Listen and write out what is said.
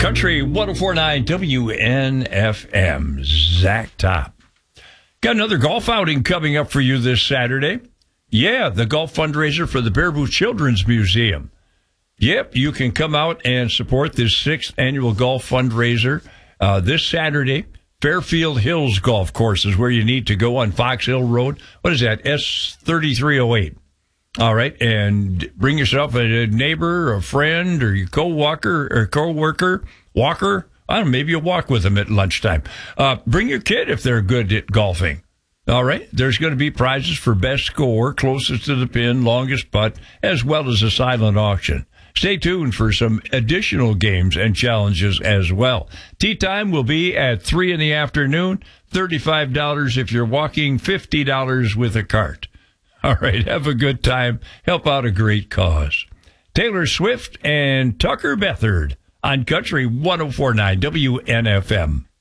Country 104.9 WNFM. Zach Top. Got another golf outing coming up for you this Saturday. Yeah, the golf fundraiser for the Baraboo Children's Museum. Yep, you can come out and support this 6th annual golf fundraiser this Saturday. Fairfield Hills Golf Course is where you need to go on Fox Hill Road. What is that? S3308. All right, and bring yourself a neighbor, a friend, or your co-worker, walker. I don't know, maybe you'll walk with them at lunchtime. Bring your kid if they're good at golfing. All right, there's going to be prizes for best score, closest to the pin, longest putt, as well as a silent auction. Stay tuned for some additional games and challenges as well. Tee time will be at 3 in the afternoon, $35 if you're walking, $50 with a cart. All right, have a good time. Help out a great cause. Taylor Swift and Tucker Bethard on Country 104.9 WNFM.